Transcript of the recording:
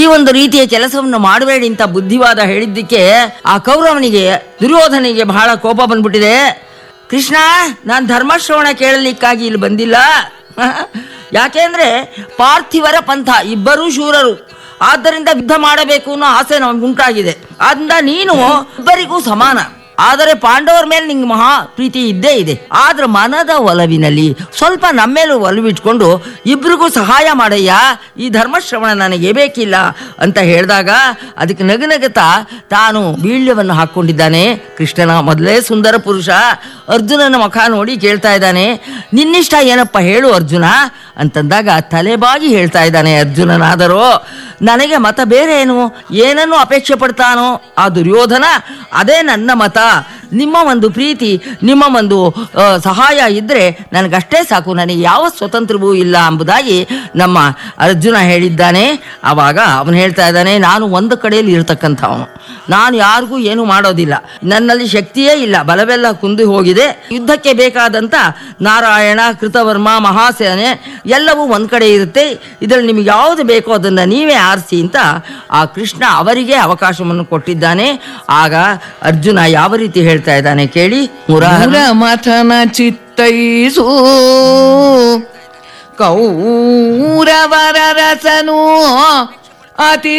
ಒಂದು ರೀತಿಯ ಕೆಲಸವನ್ನು ಮಾಡಬೇಡಿ ಅಂತ ಬುದ್ಧಿವಾದ ಹೇಳಿದ್ದಕ್ಕೆ ಆ ಕೌರವನಿಗೆ, ದುರ್ಯೋಧನಿಗೆ ಬಹಳ ಕೋಪ ಬಂದ್ಬಿಟ್ಟಿದೆ. ಕೃಷ್ಣ, ನಾನು ಧರ್ಮಶ್ರವಣ ಕೇಳಲಿಕ್ಕಾಗಿ ಇಲ್ಲಿ ಬಂದಿಲ್ಲ. ಯಾಕೆಂದ್ರೆ ಪಾರ್ಥಿವರ ಪಂಥ, ಇಬ್ಬರೂ ಶೂರರು, ಆದ್ದರಿಂದ ಯುದ್ಧ ಮಾಡಬೇಕು ಅನ್ನೋ ಆಸೆ ನಮಗುಂಟಾಗಿದೆ. ಆದ್ದರಿಂದ ನೀನು ಇಬ್ಬರಿಗೂ ಸಮಾನ. ಆದರೆ ಪಾಂಡವರ ಮೇಲೆ ನಿಂಗೆ ಮಹಾ ಪ್ರೀತಿ ಇದ್ದೇ ಇದೆ. ಆದ್ರೆ ಮನದ ಒಲವಿನಲ್ಲಿ ಸ್ವಲ್ಪ ನಮ್ಮೇಲೂ ಒಲವಿಟ್ಕೊಂಡು ಇಬ್ರಿಗೂ ಸಹಾಯ ಮಾಡಯ್ಯ, ಈ ಧರ್ಮಶ್ರವಣ ನನಗೆ ಬೇಕಿಲ್ಲ ಅಂತ ಹೇಳಿದಾಗ ಅದಕ್ಕೆ ನಗನಗತಾ ತಾನು ಬೀಳ್ಯವನ್ನು ಹಾಕ್ಕೊಂಡಿದ್ದಾನೆ. ಕೃಷ್ಣನ ಮೊದಲೇ ಸುಂದರ ಪುರುಷ ಅರ್ಜುನನ ಮುಖ ನೋಡಿ ಕೇಳ್ತಾ ಇದ್ದಾನೆ, ನಿನ್ನಿಷ್ಟ ಏನಪ್ಪ ಹೇಳು ಅರ್ಜುನ ಅಂತಂದಾಗ ತಲೆಬಾಗಿ ಹೇಳ್ತಾ ಇದ್ದಾನೆ ಅರ್ಜುನನಾದರೂ, ನನಗೆ ಮತ ಬೇರೆ ಏನನ್ನು ಅಪೇಕ್ಷೆ ಪಡ್ತಾನೋ ಆ ದುರ್ಯೋಧನ, ಅದೇ ನನ್ನ ಮತ. ನಿಮ್ಮ ಒಂದು ಪ್ರೀತಿ, ನಿಮ್ಮ ಒಂದು ಸಹಾಯ ಇದ್ದರೆ ನನಗಷ್ಟೇ ಸಾಕು, ನನಗೆ ಯಾವ ಸ್ವತಂತ್ರವೂ ಇಲ್ಲ ಎಂಬುದಾಗಿ ನಮ್ಮ ಅರ್ಜುನ ಹೇಳಿದ್ದಾನೆ. ಆವಾಗ ಅವನು ಹೇಳ್ತಾ ಇದ್ದಾನೆ, ನಾನು ಒಂದು ಕಡೆಯಲ್ಲಿ ಇರತಕ್ಕಂಥವನು, ನಾನು ಯಾರಿಗೂ ಏನು ಮಾಡೋದಿಲ್ಲ, ನನ್ನಲ್ಲಿ ಶಕ್ತಿಯೇ ಇಲ್ಲ, ಬಲವೆಲ್ಲ ಕುಂದಿ ಹೋಗಿದೆ. ಯುದ್ಧಕ್ಕೆ ಬೇಕಾದಂಥ ನಾರಾಯಣ, ಕೃತವರ್ಮ, ಮಹಾಸೇನೆ ಎಲ್ಲವೂ ಒಂದು ಕಡೆ ಇರುತ್ತೆ. ಇದರಲ್ಲಿ ನಿಮಗೆ ಯಾವುದು ಬೇಕೋ ಅದನ್ನು ನೀವೇ ಆರಿಸಿ ಅಂತ ಆ ಕೃಷ್ಣ ಅವರಿಗೆ ಅವಕಾಶವನ್ನು ಕೊಟ್ಟಿದ್ದಾನೆ. ಆಗ ಅರ್ಜುನ ಯಾವ ರೀತಿ ಹೇಳ್ತಾ ಇದ್ದಾನೆ ಕೇಳಿ. ಮಥನ ಚಿತ್ತೈಸು ಕೌರವರ ರಸನು ಅತಿ